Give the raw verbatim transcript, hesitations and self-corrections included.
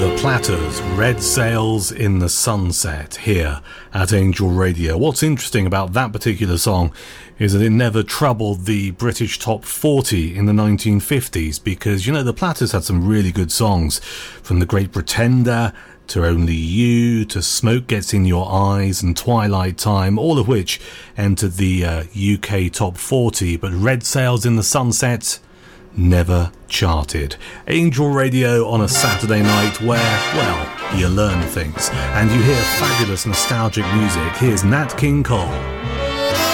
The Platters, Red Sails in the Sunset, here at Angel Radio. What's interesting about that particular song is that it never troubled the British top forty in the nineteen fifties, because, you know, the Platters had some really good songs, from The Great Pretender to Only You to Smoke Gets in Your Eyes and Twilight Time, all of which entered the uh, U K top forty, but Red Sails in the Sunset never charted. Angel Radio on a Saturday night where, well, you learn things and you hear fabulous nostalgic music. Here's Nat King Cole.